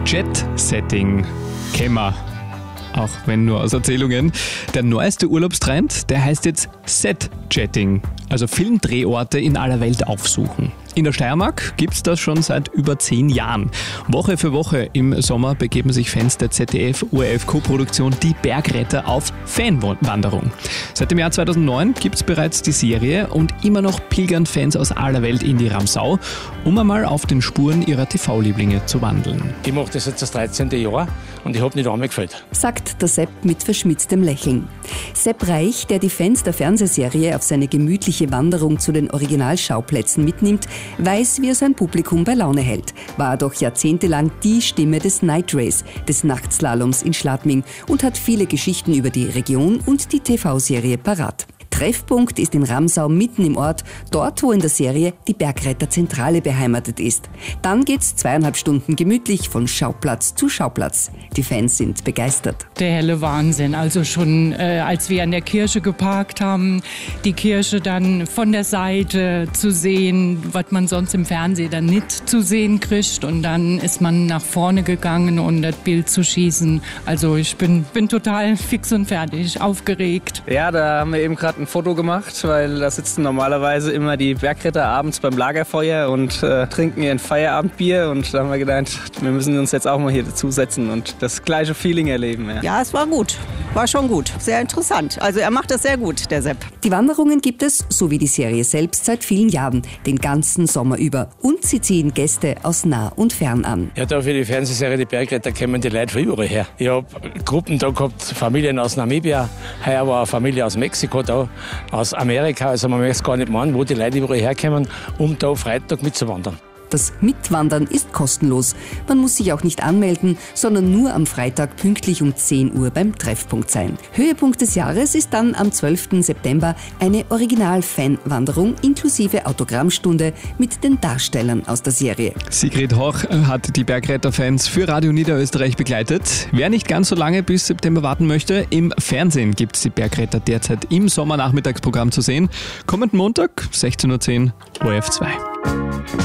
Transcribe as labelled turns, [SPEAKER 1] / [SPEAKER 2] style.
[SPEAKER 1] Jet-Setting kennen wir, auch wenn nur aus Erzählungen. Der neueste Urlaubstrend, der heißt jetzt Set-Jetting, also Filmdrehorte in aller Welt aufsuchen. In der Steiermark gibt es das schon seit über 10 Jahren. Woche für Woche im Sommer begeben sich Fans der ZDF-ORF-Koproduktion Die Bergretter auf Fanwanderung. Seit dem Jahr 2009 gibt es bereits die Serie und immer noch pilgern Fans aus aller Welt in die Ramsau, um einmal auf den Spuren ihrer TV-Lieblinge zu wandeln.
[SPEAKER 2] Ich mache das jetzt das 13. Jahr und ich habe nicht einmal gefällt.
[SPEAKER 3] Sagt der Sepp mit verschmitztem Lächeln. Sepp Reich, der die Fans der Fernsehserie auf seine gemütliche Wanderung zu den Originalschauplätzen mitnimmt, weiß, wie er sein Publikum bei Laune hält. War doch jahrzehntelang die Stimme des Night Race, des Nachtslaloms in Schladming und hat viele Geschichten über die Region und die TV-Serie parat. Treffpunkt ist in Ramsau mitten im Ort, dort wo in der Serie die Bergretterzentrale beheimatet ist. Dann geht's 2,5 Stunden gemütlich von Schauplatz zu Schauplatz. Die Fans sind begeistert.
[SPEAKER 4] Der helle Wahnsinn, also schon als wir an der Kirche geparkt haben, die Kirche dann von der Seite zu sehen, was man sonst im Fernsehen dann nicht zu sehen kriegt, und dann ist man nach vorne gegangen, um das Bild zu schießen. Also ich bin total fix und fertig, aufgeregt.
[SPEAKER 5] Ja, da haben wir eben gerade ein Foto gemacht, weil da sitzen normalerweise immer die Bergretter abends beim Lagerfeuer und trinken ihren Feierabendbier, und da haben wir gedacht, wir müssen uns jetzt auch mal hier dazusetzen und das gleiche Feeling erleben.
[SPEAKER 6] Ja, es war gut. War schon gut. Sehr interessant. Also er macht das sehr gut, der Sepp.
[SPEAKER 3] Die Wanderungen gibt es, so wie die Serie selbst, seit vielen Jahren, den ganzen Sommer über. Und sie ziehen Gäste aus nah und fern an.
[SPEAKER 2] Ja, da für die Fernsehserie Die Bergretter kommen die Leute von überall her. Ich habe Gruppen da gehabt, Familien aus Namibia, heuer war eine Familie aus Mexiko da, aus Amerika, also man möchte es gar nicht meinen, wo die Leute überall herkommen, um da Freitag mitzuwandern.
[SPEAKER 3] Das Mitwandern ist kostenlos. Man muss sich auch nicht anmelden, sondern nur am Freitag pünktlich um 10 Uhr beim Treffpunkt sein. Höhepunkt des Jahres ist dann am 12. September eine Original-Fan-Wanderung inklusive Autogrammstunde mit den Darstellern aus der Serie.
[SPEAKER 1] Sigrid Hoch hat die Bergretter-Fans für Radio Niederösterreich begleitet. Wer nicht ganz so lange bis September warten möchte, im Fernsehen gibt es die Bergretter derzeit im Sommernachmittagsprogramm zu sehen. Kommenden Montag, 16:10 Uhr, ORF 2.